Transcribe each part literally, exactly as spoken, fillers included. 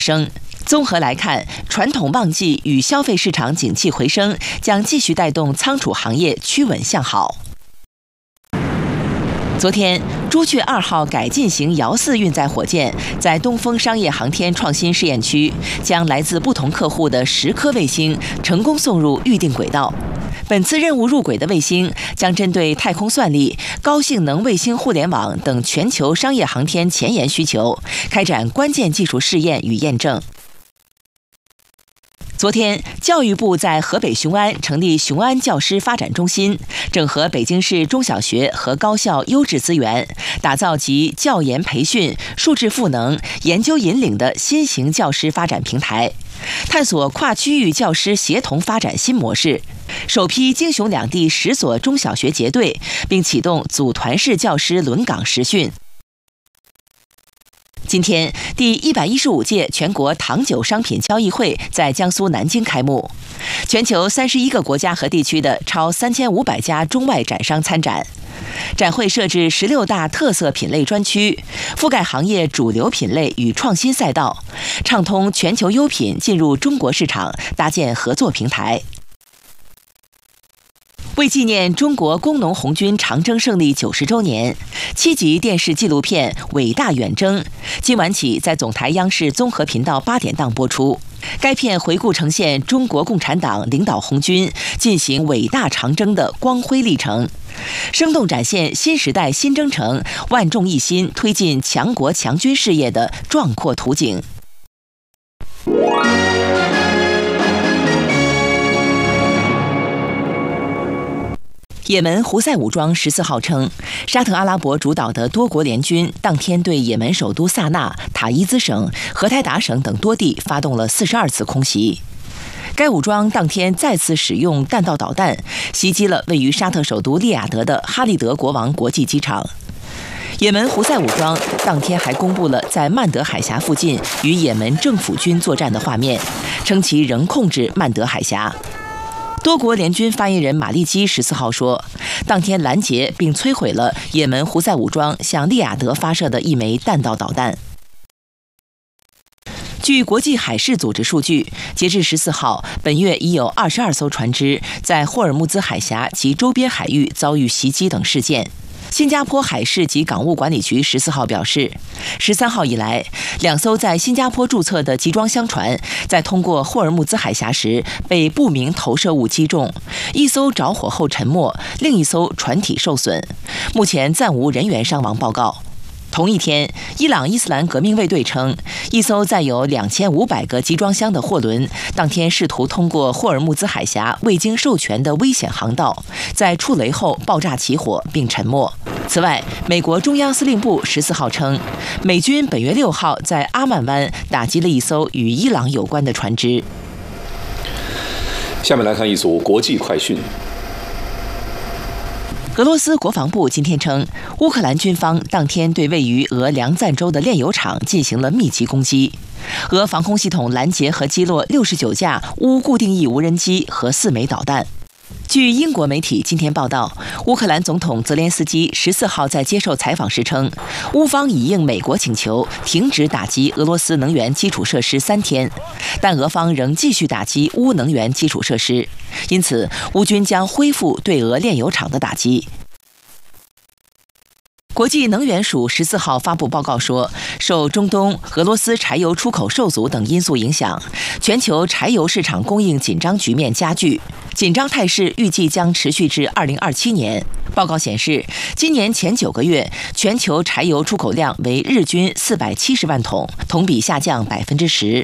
升。综合来看，传统旺季与消费市场景气回升，将继续带动仓储行业趋稳向好。昨天，朱雀二号改进型遥四运载火箭在东风商业航天创新试验区，将来自不同客户的十颗卫星成功送入预定轨道。本次任务入轨的卫星将针对太空算力、高性能卫星互联网等全球商业航天前沿需求，开展关键技术试验与验证。昨天，教育部在河北雄安成立雄安教师发展中心，整合北京市中小学和高校优质资源，打造集教研培训、数质赋能、研究引领的新型教师发展平台，探索跨区域教师协同发展新模式。首批京雄两地十所中小学结对，并启动组团式教师轮岗实训。今天，第一百一十五届全国糖酒商品交易会在江苏南京开幕，全球三十一个国家和地区的超三千五百家中外展商参展。展会设置十六大特色品类专区，覆盖行业主流品类与创新赛道，畅通全球优品进入中国市场，搭建合作平台。为纪念中国工农红军长征胜利九十周年，七集电视纪录片《伟大远征》今晚起在总台央视综合频道八点档播出。该片回顾呈现中国共产党领导红军进行伟大长征的光辉历程，生动展现新时代新征程万众一心推进强国强军事业的壮阔图景。也门胡塞武装十四号称，沙特阿拉伯主导的多国联军当天对也门首都萨那、塔伊兹省、荷台达省等多地发动了四十二次空袭。该武装当天再次使用弹道导弹袭击了位于沙特首都利雅得的哈利德国王国际机场。也门胡塞武装当天还公布了在曼德海峡附近与也门政府军作战的画面，称其仍控制曼德海峡。多国联军发言人马利基十四号说，当天拦截并摧毁了也门胡塞武装向利雅得发射的一枚弹道导弹。据国际海事组织数据，截至十四号，本月已有二十二艘船只在霍尔木兹海峡及周边海域遭遇袭击等事件。新加坡海事及港务管理局十四号表示，十三号以来，两艘在新加坡注册的集装箱船在通过霍尔木兹海峡时被不明投射物击中，一艘着火后沉没，另一艘船体受损，目前暂无人员伤亡报告。同一天，伊朗伊斯兰革命卫队称，一艘载有两千五百个集装箱的货轮，当天试图通过霍尔木兹海峡未经授权的危险航道，在触雷后爆炸起火并沉没。此外，美国中央司令部十四号称，美军本月六号在阿曼湾打击了一艘与伊朗有关的船只。 下面来看一组国际快讯。 俄罗斯国防部今天称，乌克兰军方当天对位于俄梁赞州的炼油厂进行了密集攻击，俄防空系统拦截和击落六十九架乌固定翼无人机和四枚导弹。据英国媒体今天报道，乌克兰总统泽连斯基十四号在接受采访时称，乌方已应美国请求停止打击俄罗斯能源基础设施三天，但俄方仍继续打击乌能源基础设施，因此乌军将恢复对俄炼油厂的打击。国际能源署十四号发布报告说，受中东、俄罗斯柴油出口受阻等因素影响，全球柴油市场供应紧张局面加剧，紧张态势预计将持续至二零二七年。报告显示，今年前九个月，全球柴油出口量为日均四百七十万桶，同比下降百分之十。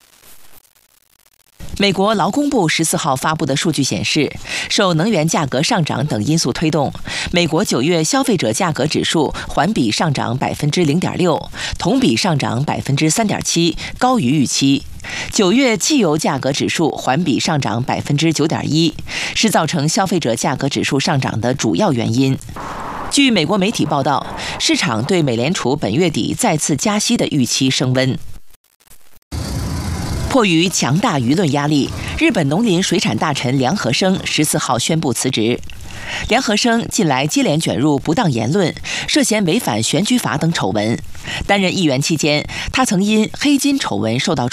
美国劳工部十四号发布的数据显示，受能源价格上涨等因素推动，美国九月消费者价格指数环比上涨百分之零点六，同比上涨百分之三点七，高于预期。九月汽油价格指数环比上涨百分之九点一，是造成消费者价格指数上涨的主要原因。据美国媒体报道，市场对美联储本月底再次加息的预期升温。迫于强大舆论压力，日本农林水产大臣梁和生十四号宣布辞职。梁和生近来接连卷入不当言论、涉嫌违反选举法等丑闻。担任议员期间，他曾因黑金丑闻受到